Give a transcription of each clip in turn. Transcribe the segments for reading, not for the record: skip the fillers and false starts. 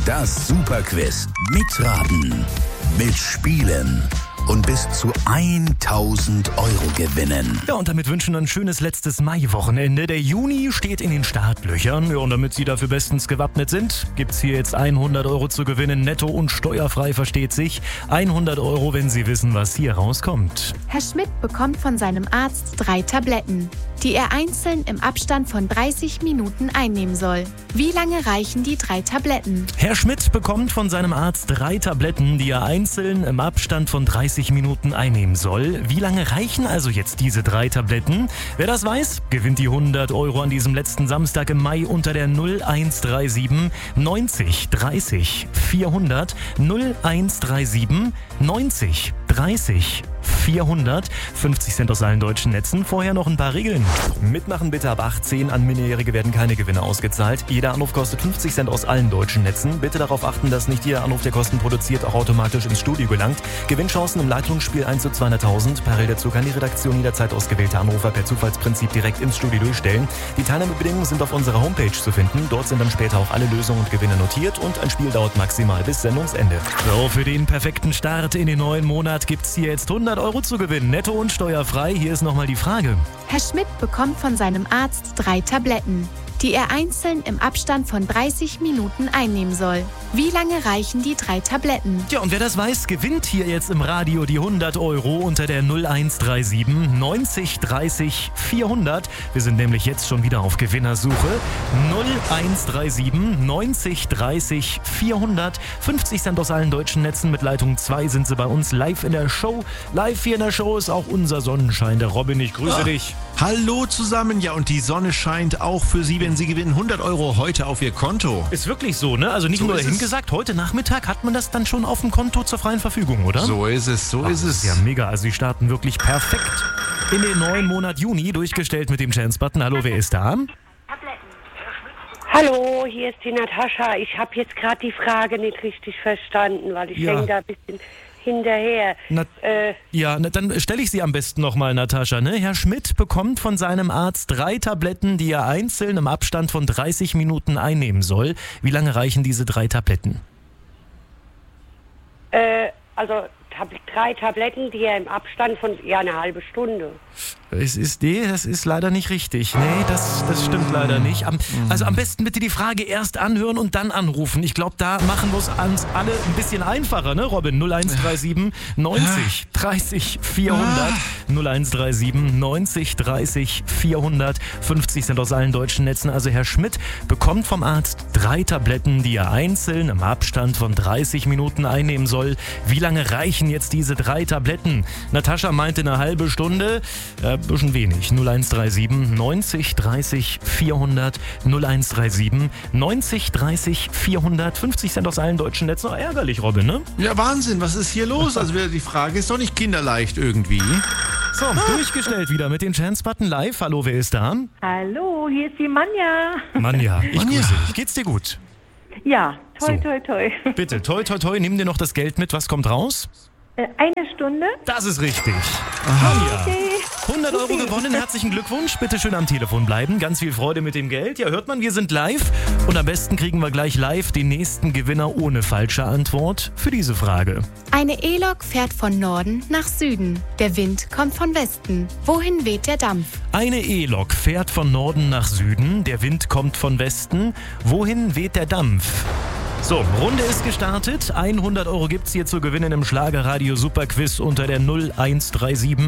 Das Superquiz. Mitraten, mitspielen und bis zu 1.000 Euro gewinnen. Ja, und damit wünschen wir ein schönes letztes Mai-Wochenende. Der Juni steht in den Startlöchern. Ja, und damit Sie dafür bestens gewappnet sind, gibt's hier jetzt 100 Euro zu gewinnen. Netto und steuerfrei, versteht sich. 100 Euro, wenn Sie wissen, was hier rauskommt. Herr Schmidt bekommt von seinem Arzt 3 Tabletten, die er einzeln im Abstand von 30 Minuten einnehmen soll. Wie lange reichen die 3 Tabletten? Herr Schmidt bekommt von seinem Arzt 3 Tabletten, die er einzeln im Abstand von 30 Minuten einnehmen soll. Wie lange reichen also jetzt diese 3 Tabletten? Wer das weiß, gewinnt die 100 Euro an diesem letzten Samstag im Mai unter der 0137 90 30 400 0137 90 30 400. 50 Cent aus allen deutschen Netzen. Vorher noch ein paar Regeln. Mitmachen bitte ab 18. An Minderjährige werden keine Gewinne ausgezahlt. Jeder Anruf kostet 50 Cent aus allen deutschen Netzen. Bitte darauf achten, dass nicht jeder Anruf, der Kosten produziert, auch automatisch ins Studio gelangt. Gewinnchancen im Leitungsspiel 1 zu 200.000. Parallel dazu kann die Redaktion jederzeit ausgewählte Anrufer per Zufallsprinzip direkt ins Studio durchstellen. Die Teilnahmebedingungen sind auf unserer Homepage zu finden. Dort sind dann später auch alle Lösungen und Gewinne notiert und ein Spiel dauert maximal bis Sendungsende. So, für den perfekten Start in den neuen Monat gibt's hier jetzt 100 Euro zu gewinnen. Netto und steuerfrei. Hier ist nochmal die Frage. Herr Schmidt bekommt von seinem Arzt 3 Tabletten, die er einzeln im Abstand von 30 Minuten einnehmen soll. Wie lange reichen die 3 Tabletten? Ja, und wer das weiß, gewinnt hier jetzt im Radio die 100 Euro unter der 0137 90 30 400. Wir sind nämlich jetzt schon wieder auf Gewinnersuche. 0137 90 30 400. 50 Cent aus allen deutschen Netzen. Mit Leitung 2 sind sie bei uns live in der Show. Live hier in der Show ist auch unser Sonnenschein, der Robin. Ich grüße dich. Hallo zusammen. Ja, und die Sonne scheint auch für Sie, wenn Sie gewinnen 100 Euro heute auf Ihr Konto. Ist wirklich so, ne? Also nicht So nur ist dahin es. gesagt, heute Nachmittag hat man das dann schon auf dem Konto zur freien Verfügung, oder? So ist es, so ist es. Ja, mega. Also sie starten wirklich perfekt in den neuen Monat Juni, durchgestellt mit dem Chance-Button. Hallo, wer ist da? Hallo, hier ist die Natascha. Ich habe jetzt gerade die Frage nicht richtig verstanden, weil ich hänge da ein bisschen hinterher. Dann stelle ich sie am besten nochmal, Natascha. Ne? Herr Schmidt bekommt von seinem Arzt 3 Tabletten, die er einzeln im Abstand von 30 Minuten einnehmen soll. Wie lange reichen diese 3 Tabletten? Also 3 Tabletten, die er im Abstand von eine halbe Stunde. Das ist leider nicht richtig. Nee, das stimmt leider nicht. Also am besten bitte die Frage erst anhören und dann anrufen. Ich glaube, da machen wir es uns alle ein bisschen einfacher, ne, Robin? 0137 90 30 400. 0137 90 30 400. 50 Cent aus allen deutschen Netzen. Also Herr Schmidt bekommt vom Arzt 3 Tabletten, die er einzeln im Abstand von 30 Minuten einnehmen soll. Wie lange reichen jetzt diese 3 Tabletten? Natascha meinte eine halbe Stunde. Bisschen wenig. 0137 90 30 400. 0137 90 30 400. 50 Cent aus allen deutschen Netzen. Oh, ärgerlich, Robin, ne? Ja, Wahnsinn, was ist hier los? Also die Frage ist doch nicht kinderleicht irgendwie. So, durchgestellt wieder mit den Chance-Button live. Hallo, wer ist da? Hallo, hier ist die Manja. Manja, ich Manja. grüße dich. Geht's dir gut? Ja, toi, So. toi, toi. Bitte, toi, toi, toi, nimm dir noch das Geld mit. Was kommt raus? Eine Stunde. Das ist richtig. Manja. Okay. 100 Euro gewonnen, herzlichen Glückwunsch. Bitte schön am Telefon bleiben. Ganz viel Freude mit dem Geld. Ja, hört man, wir sind live. Und am besten kriegen wir gleich live den nächsten Gewinner ohne falsche Antwort für diese Frage. Eine E-Lok fährt von Norden nach Süden. Der Wind kommt von Westen. Wohin weht der Dampf? Eine E-Lok fährt von Norden nach Süden. Der Wind kommt von Westen. Wohin weht der Dampf? So, Runde ist gestartet. 100 Euro gibt's hier zu gewinnen im Schlagerradio Superquiz unter der 0137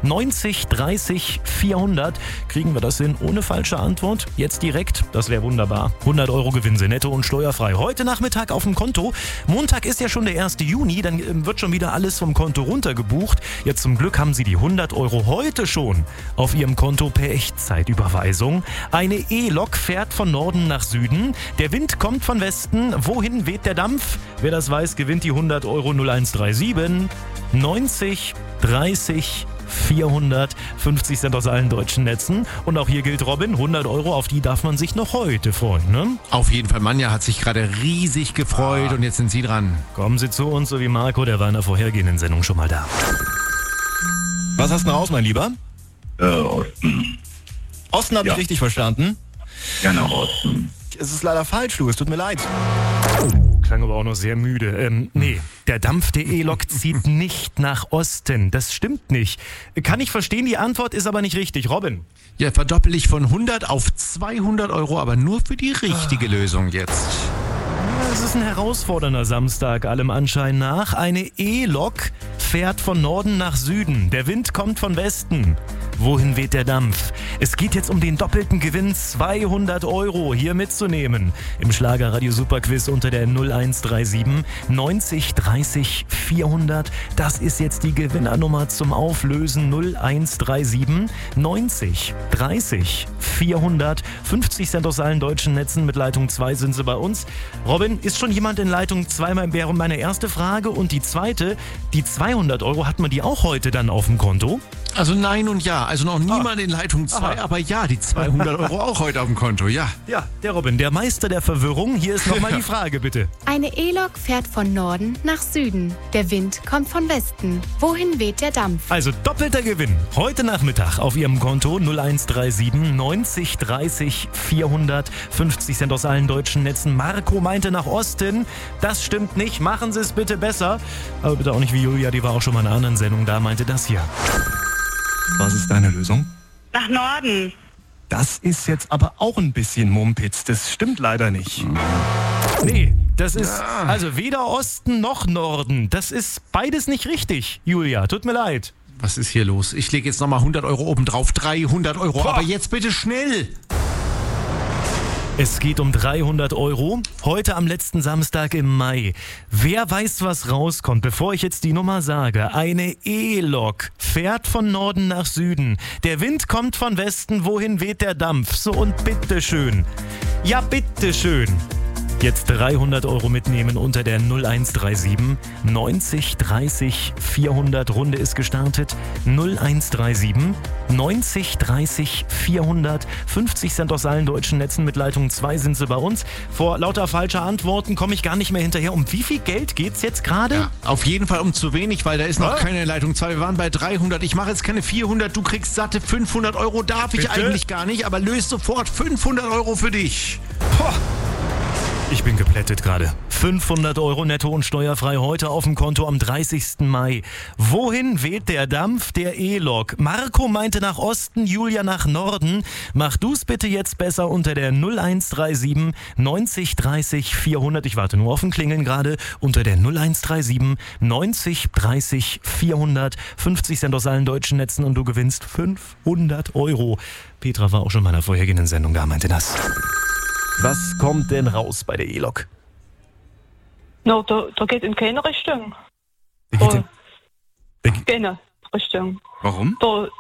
90 30 400. Kriegen wir das hin ohne falsche Antwort? Jetzt direkt? Das wäre wunderbar. 100 Euro gewinnen Sie netto und steuerfrei. Heute Nachmittag auf dem Konto. Montag ist ja schon der 1. Juni. Dann wird schon wieder alles vom Konto runtergebucht. Jetzt zum Glück haben Sie die 100 Euro heute schon auf Ihrem Konto per Echtzeitüberweisung. Eine E-Lok fährt von Norden nach Süden. Der Wind kommt von Westen. Wohin weht der Dampf? Wer das weiß, gewinnt die 100 Euro. 0137 90 30 400. 50 Cent aus allen deutschen Netzen. Und auch hier gilt, Robin, 100 Euro, auf die darf man sich noch heute freuen, ne? Auf jeden Fall, Manja hat sich gerade riesig gefreut und jetzt sind Sie dran. Kommen Sie zu uns, so wie Marco, der war in der vorhergehenden Sendung schon mal da. Was hast du denn raus, mein Lieber? Osten. Osten habe ich Ja. richtig verstanden. Ja, nach Osten. Es ist leider falsch, Louis. Tut mir leid. Klang aber auch noch sehr müde. Nee, der Dampf der E-Lok zieht nicht nach Osten. Das stimmt nicht. Kann ich verstehen, die Antwort ist aber nicht richtig. Robin? Ja, verdoppel ich von 100 auf 200 Euro, aber nur für die richtige Lösung jetzt. Es ist ein herausfordernder Samstag, allem Anschein nach. Eine E-Lok fährt von Norden nach Süden. Der Wind kommt von Westen. Wohin weht der Dampf? Es geht jetzt um den doppelten Gewinn, 200 Euro hier mitzunehmen. Im Schlagerradio Superquiz unter der 0137 90 30 400. Das ist jetzt die Gewinnernummer zum Auflösen. 0137 90 30 400. 50 Cent aus allen deutschen Netzen. Mit Leitung 2 sind sie bei uns. Robin, ist schon jemand in Leitung 2? Wäre meine erste Frage. Und die zweite, die 200 Euro, hat man die auch heute dann auf dem Konto? Also nein und ja. Also noch niemand in Leitung 2, aber ja, die 200 Euro auch heute auf dem Konto, ja. Ja, der Robin, der Meister der Verwirrung. Hier ist nochmal die Frage, bitte. Eine E-Lok fährt von Norden nach Süden. Der Wind kommt von Westen. Wohin weht der Dampf? Also doppelter Gewinn. Heute Nachmittag auf Ihrem Konto 0137 90 30 400. 50 Cent aus allen deutschen Netzen. Marco meinte nach Osten. Das stimmt nicht. Machen Sie es bitte besser. Aber bitte auch nicht wie Julia, die war auch schon mal in einer anderen Sendung da, meinte das hier. Was ist deine Lösung? Nach Norden. Das ist jetzt aber auch ein bisschen Mumpitz. Das stimmt leider nicht. Nee, das ist also weder Osten noch Norden. Das ist beides nicht richtig, Julia. Tut mir leid. Was ist hier los? Ich lege jetzt nochmal 100 Euro obendrauf, 300 Euro, aber jetzt bitte schnell. Es geht um 300 Euro. Heute am letzten Samstag im Mai. Wer weiß, was rauskommt, bevor ich jetzt die Nummer sage? Eine E-Lok fährt von Norden nach Süden. Der Wind kommt von Westen. Wohin weht der Dampf? So und bitteschön. Ja, bitteschön. Jetzt 300 Euro mitnehmen unter der 0137 90 30 400. Runde ist gestartet. 0137 90 30 400. 50 Cent aus allen deutschen Netzen. Mit Leitung 2 sind sie bei uns. Vor lauter falscher Antworten komme ich gar nicht mehr hinterher. Um wie viel Geld geht's jetzt gerade? Ja, auf jeden Fall um zu wenig, weil da ist noch keine Leitung 2. Wir waren bei 300. Ich mache jetzt keine 400. Du kriegst satte 500 Euro. Darf ich eigentlich gar nicht, aber löst sofort 500 Euro für dich. Poh. Ich bin geplättet gerade. 500 Euro netto und steuerfrei heute auf dem Konto am 30. Mai. Wohin weht der Dampf der E-Lok? Marco meinte nach Osten, Julia nach Norden. Mach du's bitte jetzt besser unter der 0137 90 30 400. Ich warte nur auf ein Klingeln gerade. Unter der 0137 90 30 400. 50 Cent aus allen deutschen Netzen und du gewinnst 500 Euro. Petra war auch schon in meiner vorhergehenden Sendung da, meinte das. Was kommt denn raus bei der E-Lok? No, da geht in keine Richtung. Keine Richtung. Warum?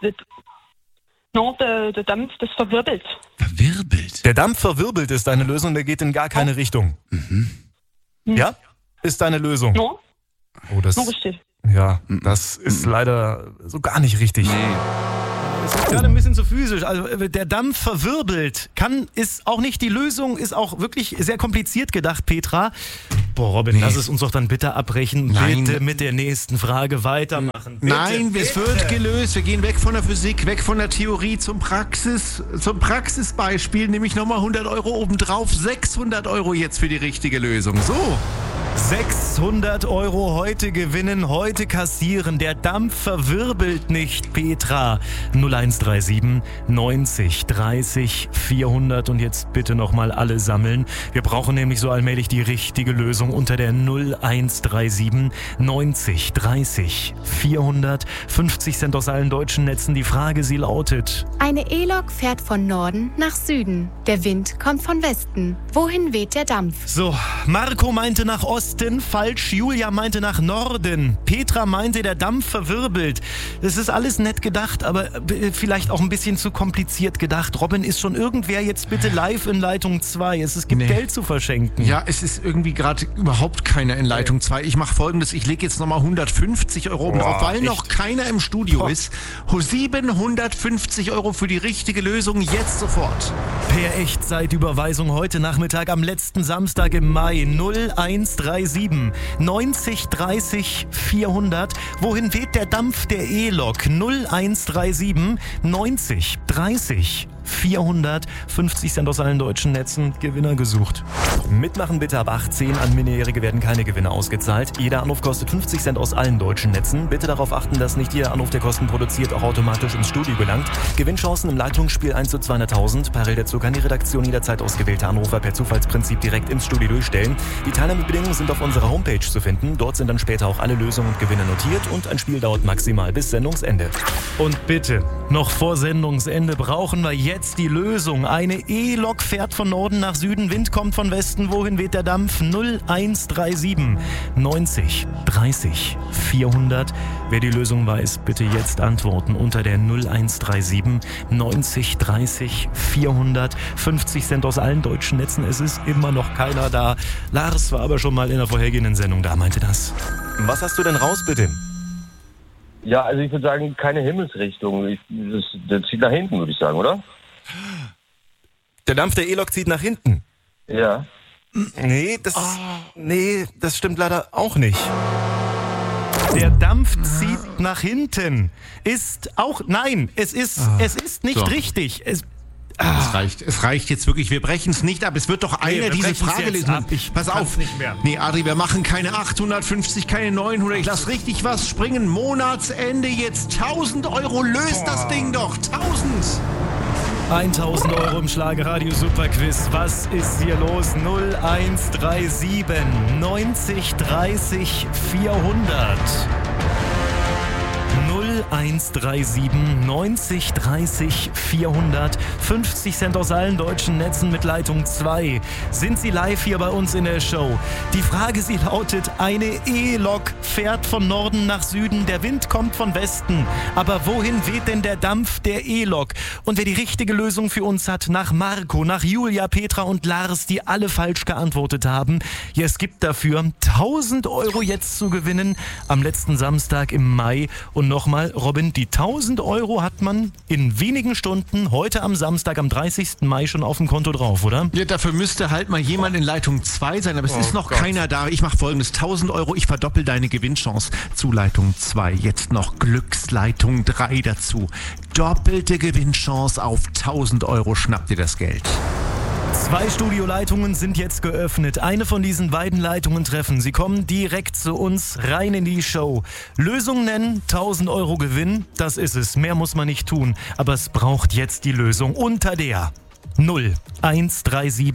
Der Dampf, das verwirbelt. Verwirbelt? Der Dampf verwirbelt ist deine Lösung, der geht in gar keine Richtung. Ja? Ist deine Lösung? No? Oh, das, No, richtig. ja, das ist leider so gar nicht richtig. Es ist gerade ein bisschen zu physisch. Also der Dampf verwirbelt. Ist auch nicht die Lösung, ist auch wirklich sehr kompliziert gedacht, Petra. Boah, Robin, lass es uns doch dann bitte abbrechen. Nein. Bitte mit der nächsten Frage weitermachen. Bitte. Nein, es wird gelöst. Wir gehen weg von der Physik, weg von der Theorie zum Praxisbeispiel. Nämlich nochmal 100 Euro obendrauf. 600 Euro jetzt für die richtige Lösung. So. 600 Euro heute gewinnen, heute kassieren. Der Dampf verwirbelt nicht, Petra. 0137 90 30 400 und jetzt bitte nochmal alle sammeln. Wir brauchen nämlich so allmählich die richtige Lösung unter der 0137 90 30 400. 50 Cent aus allen deutschen Netzen. Die Frage, sie lautet: Eine E-Lok fährt von Norden nach Süden. Der Wind kommt von Westen. Wohin weht der Dampf? So, Marco meinte nach Osten, falsch. Julia meinte nach Norden. Petra meinte, der Dampf verwirbelt. Das ist alles nett gedacht, aber vielleicht auch ein bisschen zu kompliziert gedacht. Robin, ist schon irgendwer jetzt bitte live in Leitung 2? Es gibt Geld zu verschenken. Ja, es ist irgendwie gerade überhaupt keiner in Leitung 2. Ich mache Folgendes, ich lege jetzt nochmal 150 Euro oben drauf, weil noch keiner im Studio ist. 750 Euro für die richtige Lösung, jetzt sofort. Per Echtzeitüberweisung heute Nachmittag am letzten Samstag im Mai. 0137 90 30 400. Wohin weht der Dampf der E-Lok? 0137 90 30 400, 50 Cent aus allen deutschen Netzen, Gewinner gesucht. Mitmachen bitte ab 18, an Minderjährige werden keine Gewinne ausgezahlt. Jeder Anruf kostet 50 Cent aus allen deutschen Netzen. Bitte darauf achten, dass nicht jeder Anruf, der Kosten produziert, auch automatisch ins Studio gelangt. Gewinnchancen im Leitungsspiel 1 zu 200.000. Parallel dazu kann die Redaktion jederzeit ausgewählte Anrufer per Zufallsprinzip direkt ins Studio durchstellen. Die Teilnahmebedingungen sind auf unserer Homepage zu finden. Dort sind dann später auch alle Lösungen und Gewinne notiert und ein Spiel dauert maximal bis Sendungsende. Und bitte, noch vor Sendungsende brauchen wir jetzt die Lösung. Eine E-Lok fährt von Norden nach Süden, Wind kommt von Westen. Wohin weht der Dampf? 0137 90 30 400. Wer die Lösung weiß, bitte jetzt antworten unter der 0137 90 30 400. 50 Cent aus allen deutschen Netzen. Es ist immer noch keiner da. Lars war aber schon mal in der vorhergehenden Sendung da, meinte das. Was hast du denn raus, bitte? Ja, also ich würde sagen, keine Himmelsrichtung. Das zieht nach hinten, würde ich sagen, oder? Der Dampf der E-Lok zieht nach hinten? Ja. Nee, das stimmt leider auch nicht. Der Dampf zieht nach hinten. Es ist nicht richtig. Es reicht jetzt wirklich. Wir brechen es nicht ab. Es wird doch einer diese Frage lesen. Pass auf. Nicht mehr. Nee, Adri, wir machen keine 850, keine 900. Ich lass richtig was springen. Monatsende jetzt 1.000 Euro. Löst das Ding doch. 1.000. 1.000 Euro im Schlagerradio Superquiz. Was ist hier los? 0137 90 30 400. 0137 90 30 400. 50 Cent aus allen deutschen Netzen mit Leitung 2. Sind Sie live hier bei uns in der Show? Die Frage, sie lautet, eine E-Lok fährt von Norden nach Süden. Der Wind kommt von Westen. Aber wohin weht denn der Dampf der E-Lok? Und wer die richtige Lösung für uns hat, nach Marco, nach Julia, Petra und Lars, die alle falsch geantwortet haben. Ja, es gibt dafür 1.000 Euro jetzt zu gewinnen am letzten Samstag im Mai. Und nochmal, Robin, die 1.000 Euro hat man in wenigen Stunden heute am Samstag, am 30. Mai schon auf dem Konto drauf, oder? Ja, dafür müsste halt mal jemand in Leitung 2 sein, aber es ist noch keiner da. Ich mache folgendes, 1.000 Euro, ich verdoppel deine Gewinnchance zu Leitung 2. Jetzt noch Glücksleitung 3 dazu. Doppelte Gewinnchance auf 1.000 Euro, schnapp dir das Geld. 2 Studioleitungen sind jetzt geöffnet. Eine von diesen beiden Leitungen treffen. Sie kommen direkt zu uns rein in die Show. Lösung nennen, 1.000 Euro Gewinn. Das ist es. Mehr muss man nicht tun. Aber es braucht jetzt die Lösung unter der 0137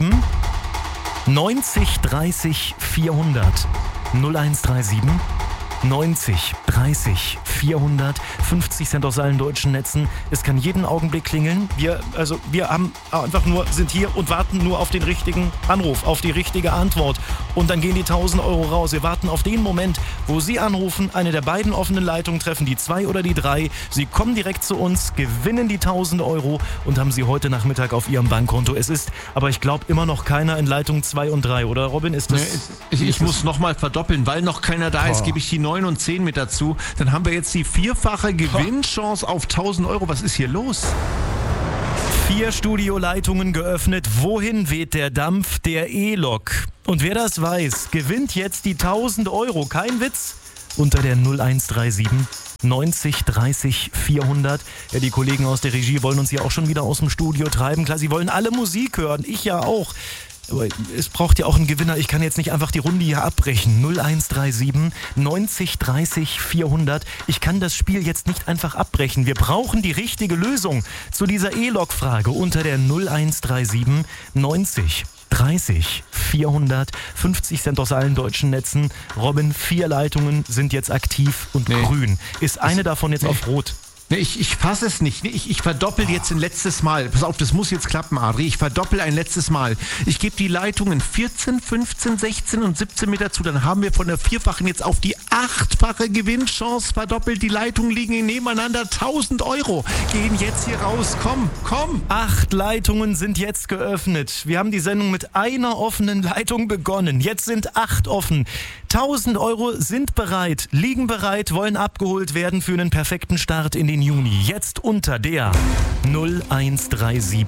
90 30 400. 0137 90 30 400. 50 Cent aus allen deutschen Netzen. Es kann jeden Augenblick klingeln. Wir sind hier und warten nur auf den richtigen Anruf, auf die richtige Antwort. Und dann gehen die 1.000 Euro raus. Wir warten auf den Moment, wo Sie anrufen, eine der beiden offenen Leitungen treffen, die 2 oder die 3. Sie kommen direkt zu uns, gewinnen die 1.000 Euro und haben sie heute Nachmittag auf Ihrem Bankkonto. Es ist, aber ich glaube, immer noch keiner in Leitung 2 und 3, oder Robin? Ist das? Nee, ich muss nochmal verdoppeln, weil noch keiner da ist, gebe ich die 9 und 10 mit dazu. Dann haben wir jetzt die 4-fache Gewinnchance auf 1.000 Euro. Was ist hier los? 4 Studioleitungen geöffnet. Wohin weht der Dampf der E-Lok? Und wer das weiß, gewinnt jetzt die 1.000 Euro. Kein Witz. Unter der 0137 90 30 400. Ja, die Kollegen aus der Regie wollen uns ja auch schon wieder aus dem Studio treiben. Klar, sie wollen alle Musik hören. Ich ja auch. Aber es braucht ja auch einen Gewinner. Ich kann jetzt nicht einfach die Runde hier abbrechen. 0137 90 30 400. Ich kann das Spiel jetzt nicht einfach abbrechen. Wir brauchen die richtige Lösung zu dieser E-Lok-Frage unter der 0137 90 30 400. 50 Cent aus allen deutschen Netzen. Robin, 4 Leitungen sind jetzt aktiv und grün. Ist eine davon jetzt auf Rot? Nee, ich fasse es nicht. Nee, ich verdoppel jetzt ein letztes Mal. Pass auf, das muss jetzt klappen, Adri. Ich verdoppel ein letztes Mal. Ich gebe die Leitungen 14, 15, 16 und 17 mit dazu. Dann haben wir von der 4-fachen jetzt auf die 8-fache Gewinnchance verdoppelt. Die Leitungen liegen nebeneinander. 1.000 Euro gehen jetzt hier raus. Komm. 8 Leitungen sind jetzt geöffnet. Wir haben die Sendung mit einer offenen Leitung begonnen. Jetzt sind 8 offen. 1.000 Euro sind bereit, liegen bereit, wollen abgeholt werden für einen perfekten Start in den Juni. Jetzt unter der 0137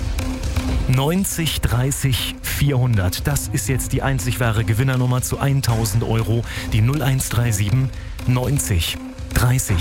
90 30 400. Das ist jetzt die einzig wahre Gewinnernummer zu 1.000 Euro. Die 0137 90 30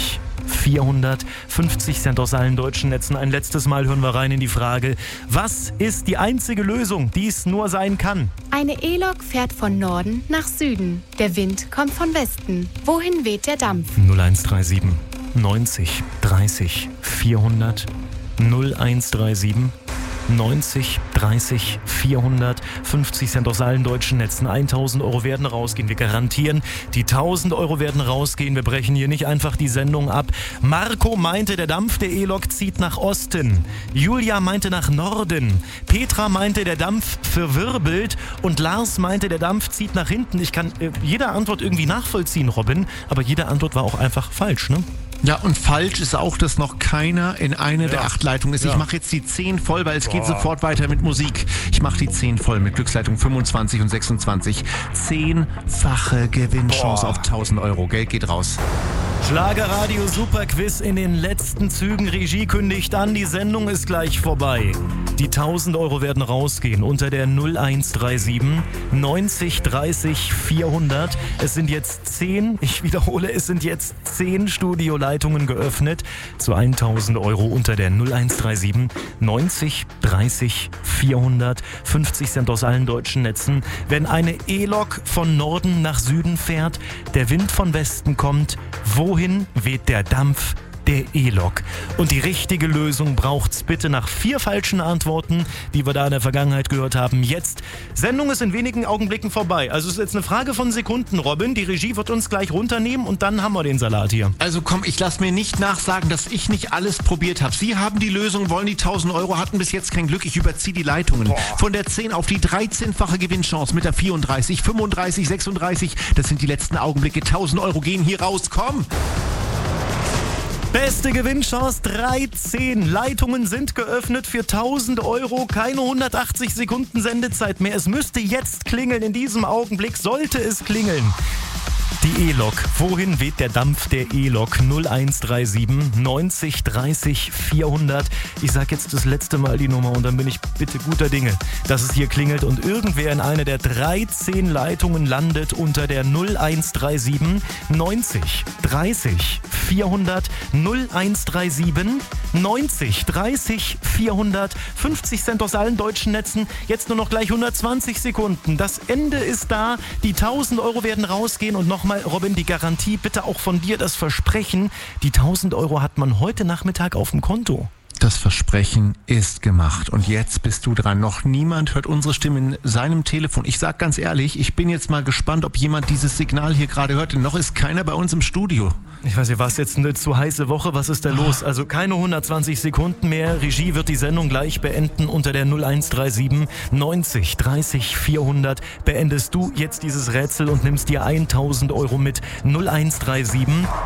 400, 50 Cent aus allen deutschen Netzen. Ein letztes Mal hören wir rein in die Frage, was ist die einzige Lösung, die es nur sein kann? Eine E-Lok fährt von Norden nach Süden. Der Wind kommt von Westen. Wohin weht der Dampf? 0137 90 30 400 0137 90 30 400, 50 Cent aus allen deutschen Netzen. 1000 Euro werden rausgehen. Wir garantieren, die 1000 Euro werden rausgehen. Wir brechen hier nicht einfach die Sendung ab. Marco meinte, der Dampf der E-Lok zieht nach Osten. Julia meinte nach Norden. Petra meinte, der Dampf verwirbelt. Und Lars meinte, der Dampf zieht nach hinten. Ich kann jede Antwort irgendwie nachvollziehen, Robin. Aber jede Antwort war auch einfach falsch, ne? Ja, und falsch ist auch, dass noch keiner in eine der 8 Leitungen ist. Ich mache jetzt die 10 voll, weil es geht sofort weiter mit Musik. Ich mache die 10 voll mit Glücksleitung 25 und 26. 10-fache Gewinnchance auf 1000 Euro. Geld geht raus. Schlagerradio Superquiz in den letzten Zügen. Regie kündigt an, die Sendung ist gleich vorbei. Die 1000 Euro werden rausgehen unter der 0137 90 30 400. Es sind jetzt 10, ich wiederhole, es sind jetzt 10 Studioleitungen geöffnet zu 1000 Euro unter der 0137 90 30 400. 50 Cent aus allen deutschen Netzen. Wenn eine E-Lok von Norden nach Süden fährt, der Wind von Westen kommt, wohin weht der Dampf der E-Lok? Und die richtige Lösung braucht's bitte nach 4 falschen Antworten, die wir da in der Vergangenheit gehört haben. Jetzt, Sendung ist in wenigen Augenblicken vorbei. Also es ist jetzt eine Frage von Sekunden, Robin. Die Regie wird uns gleich runternehmen und dann haben wir den Salat hier. Also komm, ich lass mir nicht nachsagen, dass ich nicht alles probiert habe. Sie haben die Lösung, wollen die 1000 Euro, hatten bis jetzt kein Glück. Ich überziehe die Leitungen. Von der 10 auf die 13-fache Gewinnchance mit der 34, 35, 36. Das sind die letzten Augenblicke. 1000 Euro gehen hier raus. Komm! Beste Gewinnchance, 13 Leitungen sind geöffnet für 1000 Euro. Keine 180 Sekunden Sendezeit mehr. Es müsste jetzt klingeln. In diesem Augenblick sollte es klingeln. Die E-Lok. Wohin weht der Dampf der E-Lok? 0137 90 30 400. Ich sag jetzt das letzte Mal die Nummer und dann bin ich bitte guter Dinge, dass es hier klingelt und irgendwer in eine der 13 Leitungen landet unter der 0137 90 30 400. 0137 90 30 400. 50 Cent aus allen deutschen Netzen. Jetzt nur noch gleich 120 Sekunden. Das Ende ist da. Die 1000 Euro werden rausgehen und nochmal, Robin, die Garantie, bitte auch von dir das Versprechen. Die 1000 Euro hat man heute Nachmittag auf dem Konto. Das Versprechen ist gemacht. Und jetzt bist du dran. Noch niemand hört unsere Stimme in seinem Telefon. Ich sag ganz ehrlich, ich bin jetzt mal gespannt, ob jemand dieses Signal hier gerade hört. Denn noch ist keiner bei uns im Studio. Ich weiß nicht, war es jetzt eine zu heiße Woche? Was ist da los? Also keine 120 Sekunden mehr. Regie wird die Sendung gleich beenden unter der 0137 90 30 400. Beendest du jetzt dieses Rätsel und nimmst dir 1000 Euro mit. 0137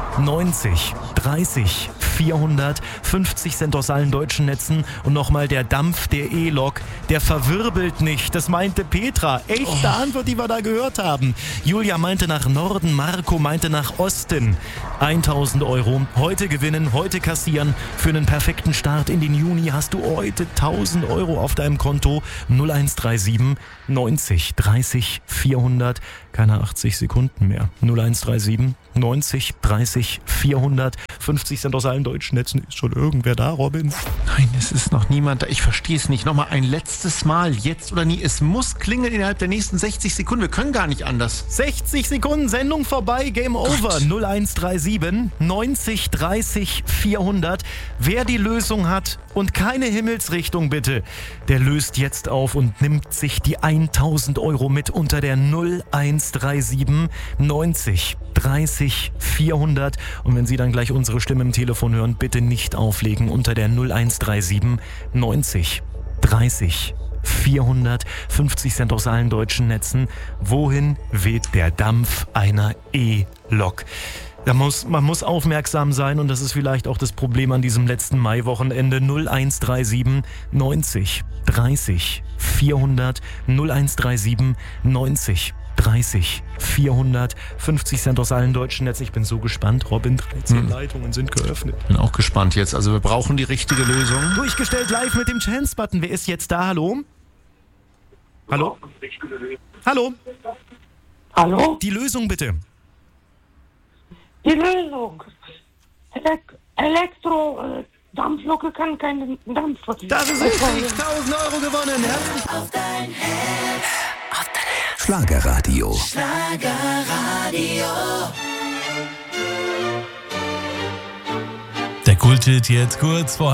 90 30 400. 50 Cent aus allen deutschen Netzen. Und nochmal der Dampf der E-Lok, der verwirbelt nicht. Das meinte Petra. Echte Antwort, die wir da gehört haben. Julia meinte nach Norden, Marco meinte nach Osten. 1000 Euro. Heute gewinnen, heute kassieren. Für einen perfekten Start in den Juni hast du heute 1000 Euro auf deinem Konto. 0137 90 30 400. Keine 80 Sekunden mehr. 0137 90 30 400. 50 Cent aus allen deutschen Netzen. Ist schon irgendwer da, Robin? Nein, es ist noch niemand da. Ich verstehe es nicht. Nochmal ein letztes Mal. Jetzt oder nie. Es muss klingeln innerhalb der nächsten 60 Sekunden. Wir können gar nicht anders. 60 Sekunden, Sendung vorbei, Game Over. 0137 90 30 400. Wer die Lösung hat und keine Himmelsrichtung bitte, der löst jetzt auf und nimmt sich die 1000 Euro mit unter der 0137 90 30 400. Und wenn Sie dann gleich unsere Stimme im Telefon hören, bitte nicht auflegen unter der 0137 90 30 400. 50 Cent aus allen deutschen Netzen. Wohin weht der Dampf einer E-Lok? Man muss aufmerksam sein und das ist vielleicht auch das Problem an diesem letzten Maiwochenende. 0137 90 30 400. 0137 90 30 400. 50 Cent aus allen deutschen Netzen. Ich bin so gespannt. Robin, 13 Leitungen sind geöffnet. Bin auch gespannt jetzt. Also wir brauchen die richtige Lösung. Durchgestellt live mit dem Chance-Button. Wer ist jetzt da? Hallo? Hallo? Hallo? Hallo? Die Lösung bitte. Die Lösung. Dampflok kann keinen Dampf verdienen. Das ist richtig. 1.000 Euro gewonnen. Auf dein Herz. Schlagerradio. Der Kulthit jetzt kurz vor